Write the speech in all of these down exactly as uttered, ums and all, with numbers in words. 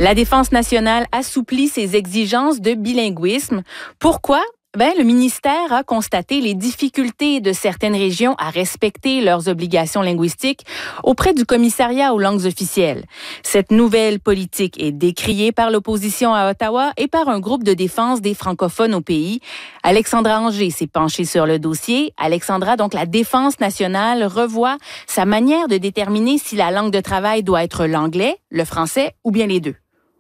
La Défense nationale assouplit ses exigences de bilinguisme. Pourquoi? Ben, le ministère a constaté les difficultés de certaines régions à respecter leurs obligations linguistiques auprès du commissariat aux langues officielles. Cette nouvelle politique est décriée par l'opposition à Ottawa et par un groupe de défense des francophones au pays. Alexandra Anger s'est penchée sur le dossier. Alexandra, donc la Défense nationale revoit sa manière de déterminer si la langue de travail doit être l'anglais, le français ou bien les deux.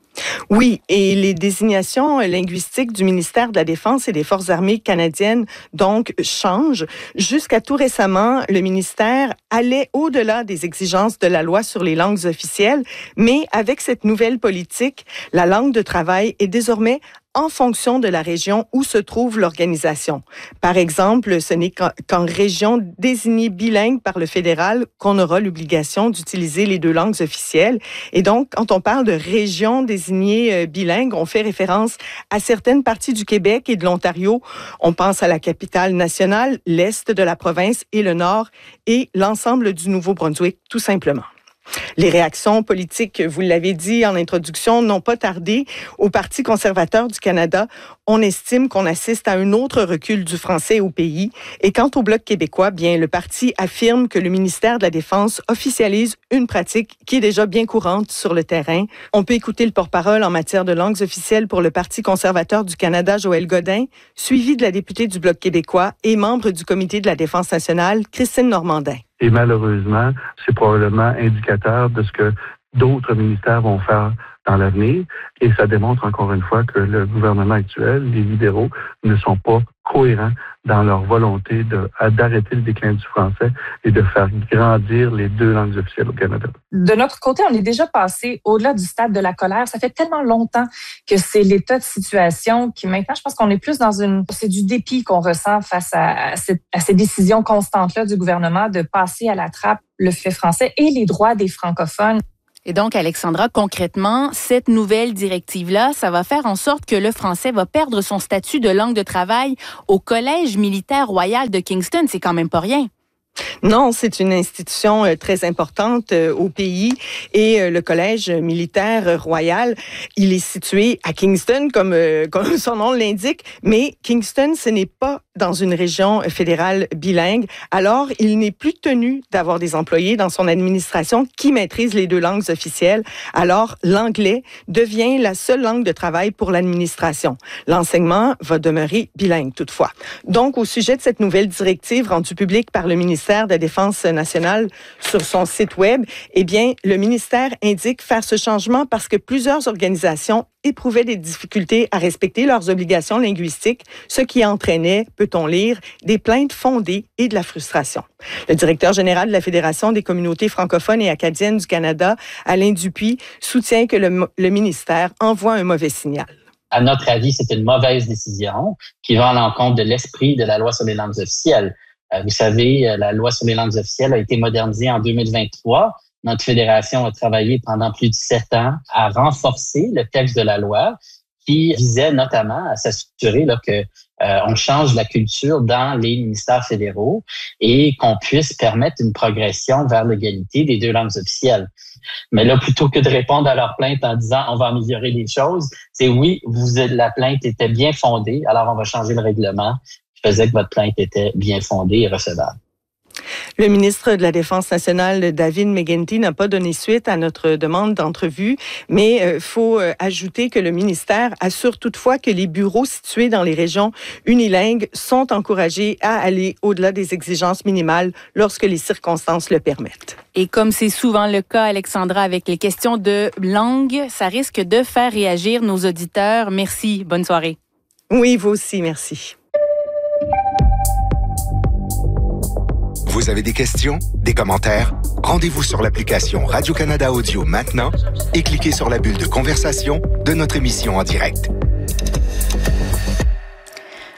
Oui, et les désignations linguistiques du ministère de la Défense et des Forces armées canadiennes, donc, changent. Jusqu'à tout récemment, le ministère allait au-delà des exigences de la loi sur les langues officielles, mais avec cette nouvelle politique, la langue de travail est désormais en fonction de la région où se trouve l'organisation. Par exemple, ce n'est qu'en, qu'en région désignée bilingue par le fédéral qu'on aura l'obligation d'utiliser les deux langues officielles. Et donc, quand on parle de région désignée bilingue, on fait référence à certaines parties du Québec et de l'Ontario. On pense à la capitale nationale, l'est de la province et le nord, et l'ensemble du Nouveau-Brunswick, tout simplement. Les réactions politiques, vous l'avez dit en introduction, n'ont pas tardé. Au Parti conservateur du Canada, on estime qu'on assiste à un autre recul du français au pays. Et quant au Bloc québécois, bien, le parti affirme que le ministère de la Défense officialise une pratique qui est déjà bien courante sur le terrain. On peut écouter le porte-parole en matière de langues officielles pour le Parti conservateur du Canada, Joël Godin, suivi de la députée du Bloc québécois et membre du Comité de la Défense nationale, Christine Normandin. Et malheureusement, c'est probablement indicateur de ce que d'autres ministères vont faire dans l'avenir. Et ça démontre encore une fois que le gouvernement actuel, les libéraux, ne sont pas cohérents dans leur volonté de, d'arrêter le déclin du français et de faire grandir les deux langues officielles au Canada. De notre côté, on est déjà passé au-delà du stade de la colère. Ça fait tellement longtemps que c'est l'état de situation qui maintenant, je pense qu'on est plus dans une... C'est du dépit qu'on ressent face à, à, cette, à ces décisions constantes-là du gouvernement de passer à la trappe le fait français et les droits des francophones. Et donc, Alexandra, concrètement, cette nouvelle directive-là, ça va faire en sorte que le français va perdre son statut de langue de travail au Collège militaire royal de Kingston. C'est quand même pas rien. Non, c'est une institution très importante au pays et le Collège militaire royal, il est situé à Kingston, comme, comme son nom l'indique, mais Kingston, ce n'est pas dans une région fédérale bilingue. Alors, il n'est plus tenu d'avoir des employés dans son administration qui maîtrisent les deux langues officielles. Alors, l'anglais devient la seule langue de travail pour l'administration. L'enseignement va demeurer bilingue toutefois. Donc, au sujet de cette nouvelle directive rendue publique par le ministère de la Défense nationale sur son site web, eh bien, le ministère indique faire ce changement parce que plusieurs organisations éprouvaient des difficultés à respecter leurs obligations linguistiques, ce qui entraînait, peut-on lire, des plaintes fondées et de la frustration. Le directeur général de la Fédération des communautés francophones et acadiennes du Canada, Alain Dupuis, soutient que le, le ministère envoie un mauvais signal. À notre avis, c'est une mauvaise décision qui va à l'encontre de l'esprit de la loi sur les langues officielles. Vous savez, la loi sur les langues officielles a été modernisée en deux mille vingt-trois. Notre fédération a travaillé pendant plus de sept ans à renforcer le texte de la loi qui visait notamment à s'assurer là, que euh, on change la culture dans les ministères fédéraux et qu'on puisse permettre une progression vers l'égalité des deux langues officielles. Mais là, plutôt que de répondre à leur plainte en disant on va améliorer les choses, c'est oui, vous la plainte était bien fondée, alors on va changer le règlement qui faisait que votre plainte était bien fondée et recevable. Le ministre de la Défense nationale, David McGuinty, n'a pas donné suite à notre demande d'entrevue, mais il euh, faut euh, ajouter que le ministère assure toutefois que les bureaux situés dans les régions unilingues sont encouragés à aller au-delà des exigences minimales lorsque les circonstances le permettent. Et comme c'est souvent le cas, Alexandra, avec les questions de langue, ça risque de faire réagir nos auditeurs. Merci. Bonne soirée. Oui, vous aussi. Merci. Vous avez des questions, des commentaires? Rendez-vous sur l'application Radio-Canada Audio maintenant et cliquez sur la bulle de conversation de notre émission en direct.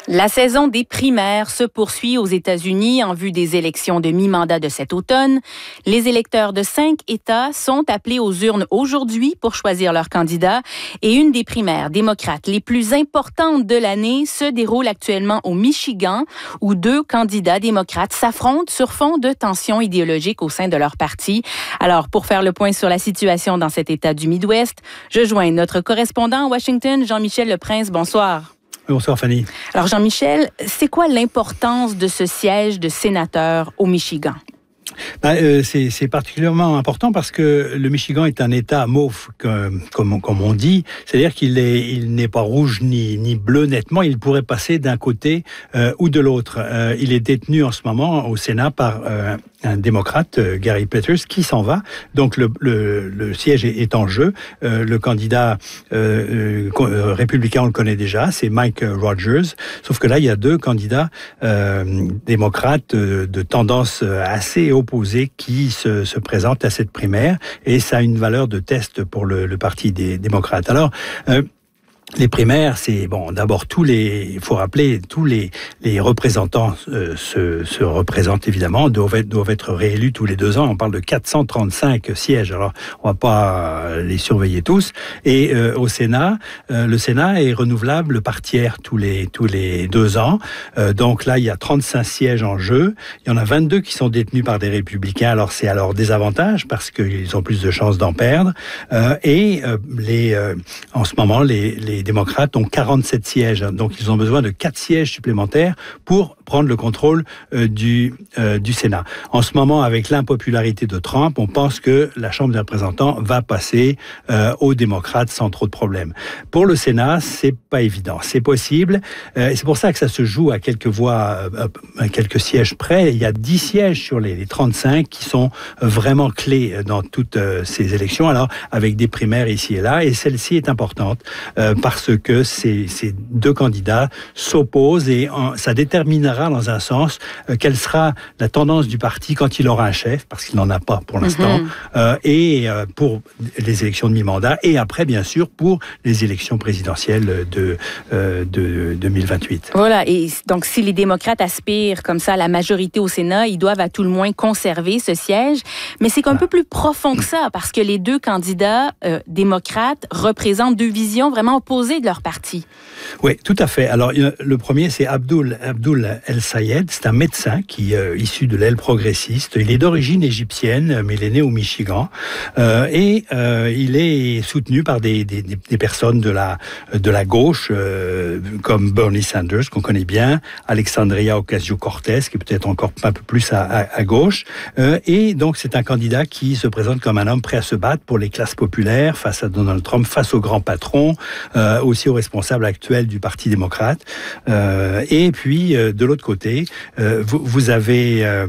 La saison des primaires se poursuit aux États-Unis en vue des élections de mi-mandat de cet automne. Les électeurs de cinq États sont appelés aux urnes aujourd'hui pour choisir leur candidat. Et une des primaires démocrates les plus importantes de l'année se déroule actuellement au Michigan, où deux candidats démocrates s'affrontent sur fond de tensions idéologiques au sein de leur parti. Alors, pour faire le point sur la situation dans cet État du Midwest, je joins notre correspondant à Washington, Jean-Michel Leprince. Bonsoir. Bonsoir Fanny. Alors Jean-Michel, c'est quoi l'importance de ce siège de sénateur au Michigan? Ben, euh, c'est, c'est particulièrement important parce que le Michigan est un État mauve, comme, comme, comme on dit. C'est-à-dire qu'il est, il n'est pas rouge ni, ni bleu nettement. Il pourrait passer d'un côté euh, ou de l'autre. Euh, il est détenu en ce moment au Sénat par euh, un démocrate, euh, Gary Peters, qui s'en va. Donc le, le, le siège est, est en jeu. Euh, le candidat euh, euh, républicain, on le connaît déjà, c'est Mike Rogers. Sauf que là, il y a deux candidats euh, démocrates euh, de tendance assez opposés qui se, se présentent à cette primaire. Et ça a une valeur de test pour le, le Parti des démocrates. Alors, euh, les primaires, c'est bon. D'abord, tous les, il faut rappeler, tous les les représentants euh, se se représentent évidemment, doivent être doivent être réélus tous les deux ans. On parle de quatre cent trente-cinq sièges. Alors, on va pas les surveiller tous. Et euh, au Sénat, euh, le Sénat est renouvelable par tiers tous les tous les deux ans. Euh, donc là, il y a trente-cinq sièges en jeu. Il y en a vingt-deux qui sont détenus par des républicains. Alors c'est à leur désavantage parce qu'ils ont plus de chances d'en perdre. Euh, et euh, les euh, en ce moment, les les Les démocrates ont quarante-sept sièges, donc ils ont besoin de quatre sièges supplémentaires pour prendre le contrôle euh, du euh, du Sénat. En ce moment, avec l'impopularité de Trump, on pense que la Chambre des représentants va passer euh, aux démocrates sans trop de problèmes. Pour le Sénat, c'est pas évident. C'est possible, euh, et c'est pour ça que ça se joue à quelques voix, euh, à quelques sièges près. Il y a dix sièges sur les, les trente-cinq qui sont vraiment clés dans toutes euh, ces élections. Alors, avec des primaires ici et là, et celle-ci est importante euh, parce que ces, ces deux candidats s'opposent et en, ça déterminera dans un sens euh, quelle sera la tendance du parti quand il aura un chef, parce qu'il n'en a pas pour l'instant, mm-hmm. euh, et euh, pour les élections de mi-mandat, et après, bien sûr, pour les élections présidentielles de, euh, de deux mille vingt-huit. Voilà, et donc si les démocrates aspirent comme ça à la majorité au Sénat, ils doivent à tout le moins conserver ce siège, mais c'est un ah. peu plus profond que ça, parce que les deux candidats euh, démocrates représentent deux visions vraiment opposées de leur parti. Oui, tout à fait. Alors, le premier, c'est Abdul, Abdul El-Sayed. C'est un médecin qui euh, issu de l'aile progressiste. Il est d'origine égyptienne, mais il est né au Michigan. Euh, et euh, il est soutenu par des, des, des personnes de la, de la gauche, euh, comme Bernie Sanders, qu'on connaît bien, Alexandria Ocasio-Cortez, qui est peut-être encore un peu plus à, à, à gauche. Euh, et donc, c'est un candidat qui se présente comme un homme prêt à se battre pour les classes populaires, face à Donald Trump, face aux grands patrons, euh, aussi aux responsables actuels du Parti démocrate. Euh, et puis, euh, de l'autre côté, euh, vous, vous avez euh,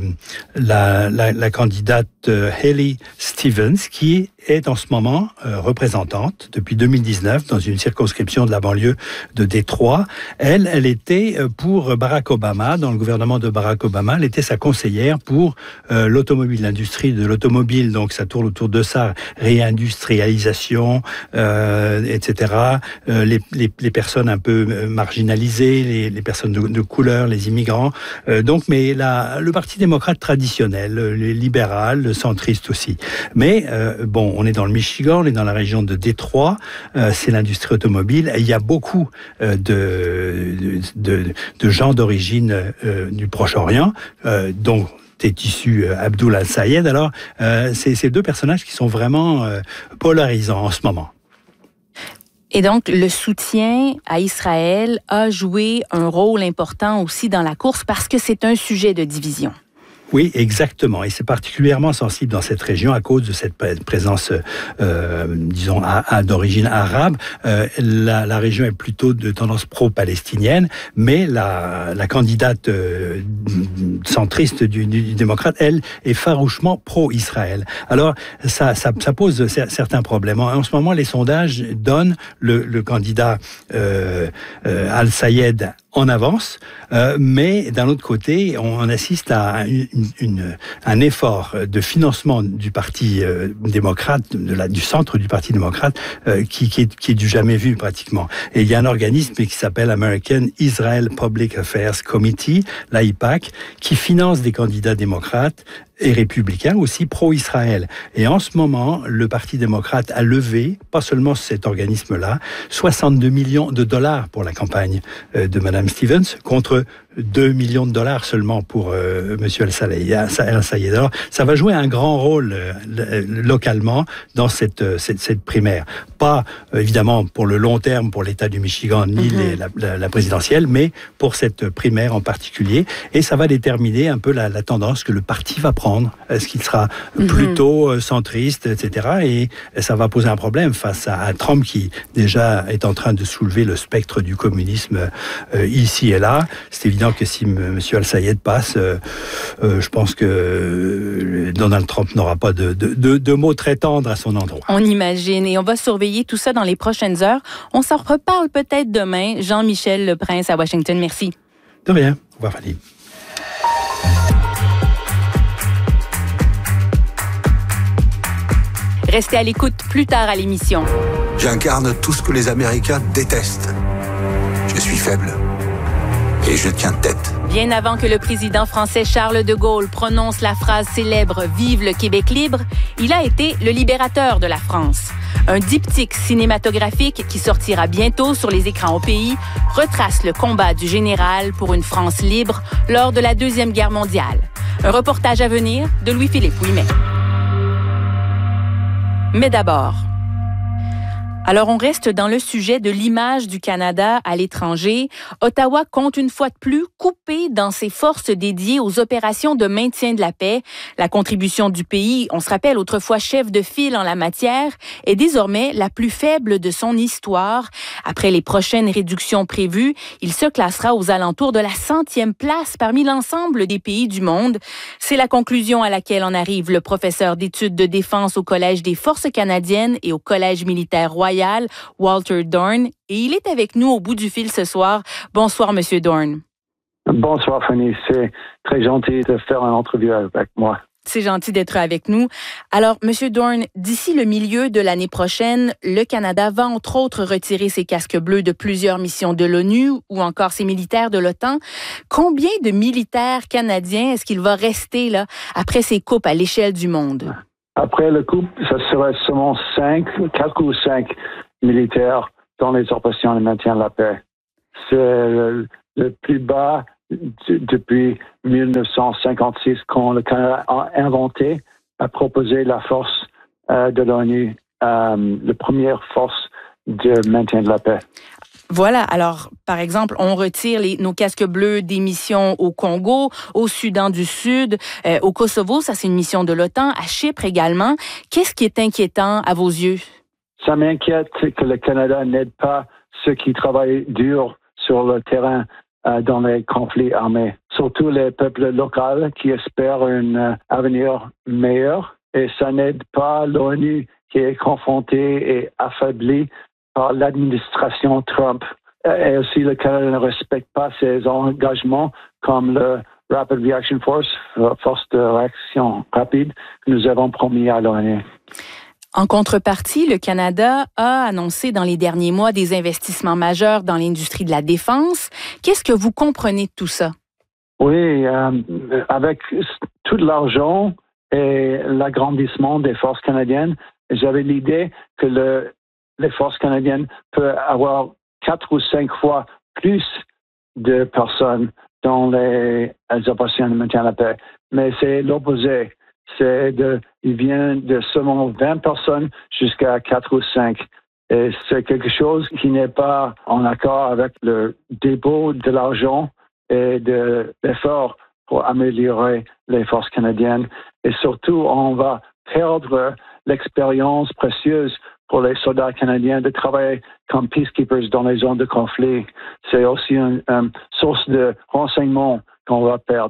la, la, la candidate euh, Haley Stevens, qui est en ce moment euh, représentante depuis deux mille dix-neuf dans une circonscription de la banlieue de Détroit. Elle, elle était pour Barack Obama, dans le gouvernement de Barack Obama, elle était sa conseillère pour euh, l'automobile, l'industrie de l'automobile. Donc ça tourne autour de ça, réindustrialisation, euh, et cetera. Euh, les, les, les personnes un peu marginalisées, les, les personnes de, de couleur, les immigrants. Euh, donc, mais la, le Parti démocrate traditionnel, le libéral, le centriste aussi. Mais euh, bon, on est dans le Michigan, on est dans la région de Détroit, euh, c'est l'industrie automobile. Et il y a beaucoup euh, de, de, de gens d'origine euh, du Proche-Orient, euh, dont est issu euh, Abdul El-Sayed. Alors, euh, c'est ces deux personnages qui sont vraiment euh, polarisants en ce moment. Et donc, le soutien à Israël a joué un rôle important aussi dans la course parce que c'est un sujet de division. Oui, exactement. Et c'est particulièrement sensible dans cette région à cause de cette présence, euh, disons, à, à, d'origine arabe. Euh, la, la région est plutôt de tendance pro-palestinienne, mais la, la candidate euh, centriste du, du, du démocrate, elle, est farouchement pro-Israël. Alors, ça, ça, ça pose certains problèmes. En, en ce moment, les sondages donnent le, le candidat euh, euh, Al-Sayed en avance, euh, mais d'un autre côté, on, on assiste à une, une, un effort de financement du Parti euh, démocrate, de la, du centre du Parti démocrate, euh, qui, qui, est, qui est du jamais vu pratiquement. Et il y a un organisme qui s'appelle American Israel Public Affairs Committee, l'A I P A C, qui finance des candidats démocrates et républicains, aussi pro-Israël. Et en ce moment, le Parti démocrate a levé, pas seulement cet organisme-là, soixante-deux millions de dollars pour la campagne de Mme Stevens, contre deux millions de dollars seulement pour euh, M. El-Sayed. Alors, ça va jouer un grand rôle euh, localement dans cette, cette, cette primaire. Pas, euh, évidemment, pour le long terme, pour l'État du Michigan, ni mm-hmm. les, la, la, la présidentielle, mais pour cette primaire en particulier. Et ça va déterminer un peu la, la tendance que le parti va prendre. Est-ce qu'il sera mm-hmm. plutôt euh, centriste, et cetera. Et ça va poser un problème face à, à Trump qui, déjà, est en train de soulever le spectre du communisme euh, ici et là. C'est évident que si M. El-Sayed passe, euh, euh, je pense que euh, Donald Trump n'aura pas de, de, de, de mots très tendres à son endroit. On imagine, et on va surveiller tout ça dans les prochaines heures. On s'en reparle peut-être demain. Jean-Michel Leprince à Washington, merci. De rien. Au revoir, Fanny. Restez à l'écoute plus tard à l'émission. J'incarne tout ce que les Américains détestent. Je suis faible. Et je tiens tête. Bien avant que le président français Charles de Gaulle prononce la phrase célèbre « Vive le Québec libre », il a été le libérateur de la France. Un diptyque cinématographique qui sortira bientôt sur les écrans au pays retrace le combat du général pour une France libre lors de la Deuxième Guerre mondiale. Un reportage à venir de Louis-Philippe Ouimet. Mais d'abord... Alors, on reste dans le sujet de l'image du Canada à l'étranger. Ottawa compte une fois de plus couper dans ses forces dédiées aux opérations de maintien de la paix. La contribution du pays, on se rappelle autrefois chef de file en la matière, est désormais la plus faible de son histoire. Après les prochaines réductions prévues, il se classera aux alentours de la centième place parmi l'ensemble des pays du monde. C'est la conclusion à laquelle en arrive le professeur d'études de défense au Collège des Forces canadiennes et au Collège militaire royal, Walter Dorn, et il est avec nous au bout du fil ce soir. Bonsoir, Monsieur Dorn. Bonsoir, Fanny. C'est très gentil de faire une entrevue avec moi. C'est gentil d'être avec nous. Alors, Monsieur Dorn, d'ici le milieu de l'année prochaine, le Canada va entre autres retirer ses casques bleus de plusieurs missions de l'ONU ou encore ses militaires de l'OTAN. Combien de militaires canadiens est-ce qu'il va rester là après ces coupes à l'échelle du monde? Après le coup, ça serait seulement cinq, quatre ou cinq militaires dans les opérations de maintien de la paix. C'est le, le plus bas d- depuis dix-neuf cent cinquante-six, quand le Canada a inventé, a proposé la force euh, de l'ONU, euh, la première force de maintien de la paix. Voilà, alors, par exemple, on retire les, nos casques bleus des missions au Congo, au Soudan du Sud, euh, au Kosovo, ça c'est une mission de l'OTAN, à Chypre également. Qu'est-ce qui est inquiétant à vos yeux? Ça m'inquiète que le Canada n'aide pas ceux qui travaillent dur sur le terrain euh, dans les conflits armés, surtout les peuples locaux qui espèrent un euh, avenir meilleur. Et ça n'aide pas l'ONU qui est confrontée et affaiblie par l'administration Trump. Et aussi, le Canada ne respecte pas ses engagements comme le Rapid Reaction Force, force de réaction rapide, que nous avons promis à l'ONU. En contrepartie, le Canada a annoncé dans les derniers mois des investissements majeurs dans l'industrie de la défense. Qu'est-ce que vous comprenez de tout ça? Oui, euh, avec tout l'argent et l'agrandissement des forces canadiennes, j'avais l'idée que le les forces canadiennes peuvent avoir quatre ou cinq fois plus de personnes dans les, les opérations de maintien de la paix. Mais c'est l'opposé. C'est de, il vient de seulement vingt personnes jusqu'à quatre ou cinq. Et c'est quelque chose qui n'est pas en accord avec le dépôt de l'argent et de l'effort pour améliorer les forces canadiennes. Et surtout, on va perdre l'expérience précieuse pour les soldats canadiens de travailler comme peacekeepers dans les zones de conflit. C'est aussi une, une source de renseignement qu'on va perdre.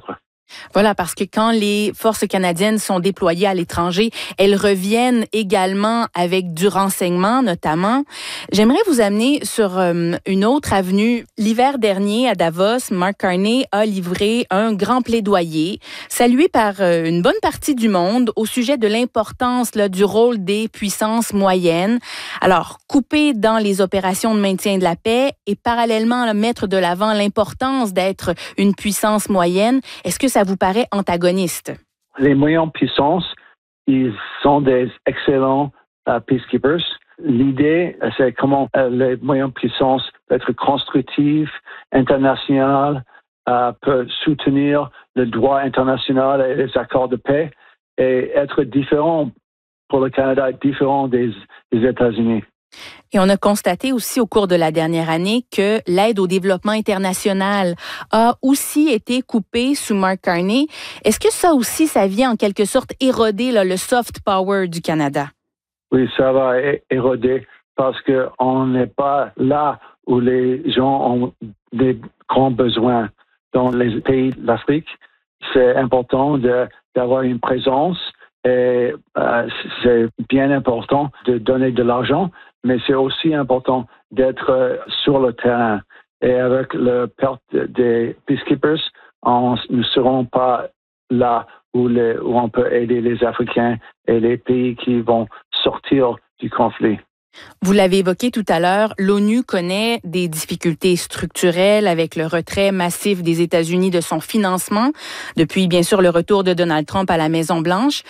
Voilà, parce que quand les forces canadiennes sont déployées à l'étranger, elles reviennent également avec du renseignement, notamment. J'aimerais vous amener sur euh, une autre avenue. L'hiver dernier, à Davos, Mark Carney a livré un grand plaidoyer, salué par euh, une bonne partie du monde, au sujet de l'importance là, du rôle des puissances moyennes. Alors, couper dans les opérations de maintien de la paix et parallèlement là, mettre de l'avant l'importance d'être une puissance moyenne. Est-ce que ça vous paraît antagoniste? Les moyennes puissances, ils sont des excellents uh, peacekeepers. L'idée, c'est comment uh, les moyennes puissances peuvent être constructives, internationales, uh, peuvent soutenir le droit international et les accords de paix et être différents pour le Canada, différents des, des États-Unis. Et on a constaté aussi au cours de la dernière année que l'aide au développement international a aussi été coupée sous Mark Carney. Est-ce que ça aussi, ça vient en quelque sorte éroder là, le soft power du Canada? Oui, ça va éroder parce qu'on n'est pas là où les gens ont des grands besoins. Dans les pays d'Afrique, c'est important de, d'avoir une présence et euh, c'est bien important de donner de l'argent, mais c'est aussi important d'être euh, sur le terrain. Et avec la perte des peacekeepers, on ne serons pas là où, les, où on peut aider les Africains et les pays qui vont sortir du conflit. Vous l'avez évoqué tout à l'heure, l'ONU connaît des difficultés structurelles avec le retrait massif des États-Unis de son financement, depuis bien sûr le retour de Donald Trump à la Maison-Blanche.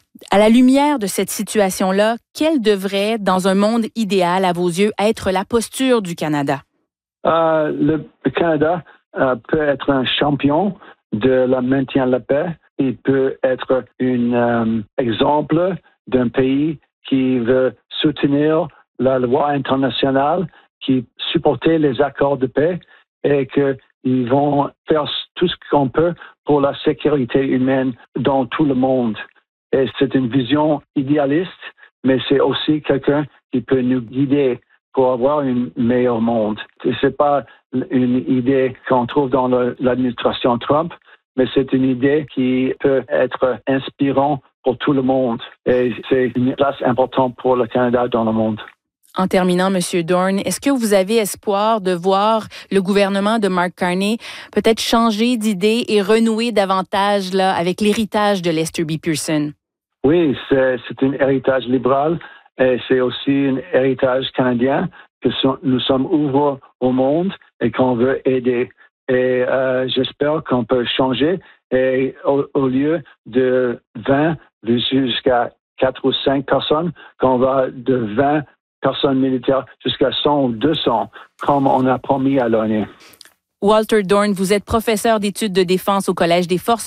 À la lumière de cette situation-là, quelle devrait, dans un monde idéal à vos yeux, être la posture du Canada? Euh, le, le Canada euh, peut être un champion de la maintien de la paix. Il peut être un euh, exemple d'un pays qui veut soutenir la loi internationale, qui supporter les accords de paix et qu'ils vont faire tout ce qu'on peut pour la sécurité humaine dans tout le monde. Et c'est une vision idéaliste, mais c'est aussi quelqu'un qui peut nous guider pour avoir un meilleur monde. C'est pas une idée qu'on trouve dans le, l'administration Trump, mais c'est une idée qui peut être inspirante pour tout le monde. Et c'est une place importante pour le Canada dans le monde. En terminant, M. Doorn, est-ce que vous avez espoir de voir le gouvernement de Mark Carney peut-être changer d'idée et renouer davantage là, avec l'héritage de Lester B. Pearson? Oui, c'est, c'est un héritage libéral et c'est aussi un héritage canadien que so, nous sommes ouverts au monde et qu'on veut aider. Et euh, j'espère qu'on peut changer et au, au lieu de vingt jusqu'à quatre ou cinq personnes, qu'on va de vingt personnes militaires jusqu'à cent ou deux cents, comme on a promis à l'ONU. Walter Doorn, vous êtes professeur d'études de défense au Collège des Forces